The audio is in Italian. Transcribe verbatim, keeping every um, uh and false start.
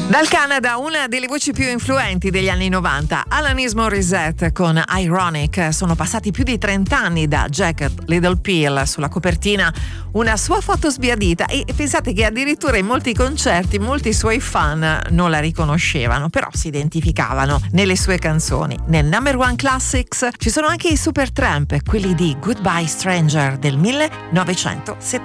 Dal Canada, una delle voci più influenti degli anni novanta, Alanis Morissette con Ironic. Sono passati più di trenta anni da Jagged Little Pill, sulla copertina una sua foto sbiadita, e pensate che addirittura in molti concerti molti suoi fan non la riconoscevano, però si identificavano nelle sue canzoni. Nel Number One Classics ci sono anche i Supertramp, quelli di Goodbye Stranger del millenovecentosettanta.